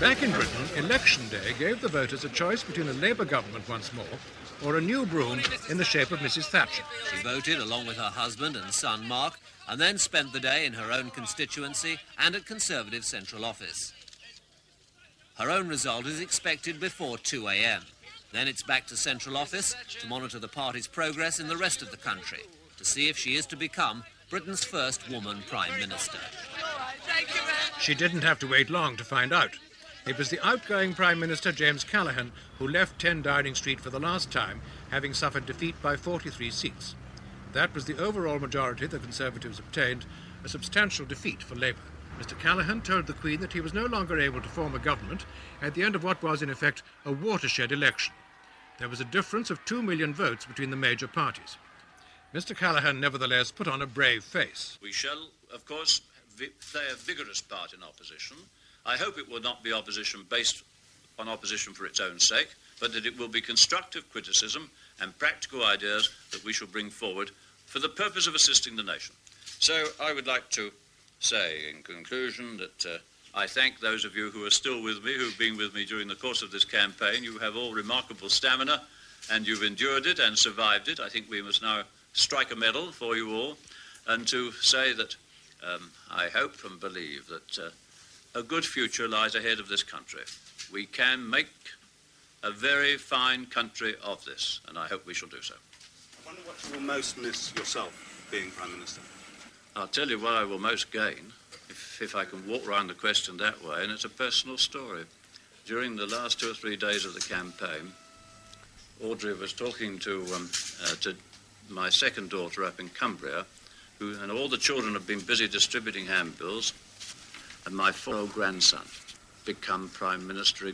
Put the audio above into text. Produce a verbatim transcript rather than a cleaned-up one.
Back in Britain, Election Day gave the voters a choice between a Labour government once more or a new broom in the shape of Missus Thatcher. She voted along with her husband and son Mark and then spent the day in her own constituency and at Conservative Central Office. Her own result is expected before two a.m. Then it's back to Central Office to monitor the party's progress in the rest of the country, to see if she is to become Britain's first woman Prime Minister. She didn't have to wait long to find out. It was the outgoing Prime Minister, James Callaghan, who left ten Downing Street for the last time, having suffered defeat by forty-three seats. That was the overall majority the Conservatives obtained, a substantial defeat for Labour. Mister Callaghan told the Queen that he was no longer able to form a government at the end of what was, in effect, a watershed election. There was a difference of two million votes between the major parties. Mister Callaghan nevertheless put on a brave face. We shall, of course, vi- play a vigorous part in opposition. I hope it will not be opposition based on opposition for its own sake, but that it will be constructive criticism and practical ideas that we shall bring forward for the purpose of assisting the nation. So I would like to say, in conclusion, that uh, I thank those of you who are still with me, who've been with me during the course of this campaign. You have all remarkable stamina, and you've endured it and survived it. I think we must now strike a medal for you all, and to say that um, I hope and believe that uh, a good future lies ahead of this country. We can make a very fine country of this, and I hope we shall do so. I wonder what you will most miss yourself being Prime Minister. I'll tell you what I will most gain, if, if I can walk round the question that way, and it's a personal story. During the last two or three days of the campaign, Audrey was talking to, um, uh, to my second daughter up in Cumbria, who, and all the children have been busy distributing handbills, and my four-year-old grandson become Prime Minister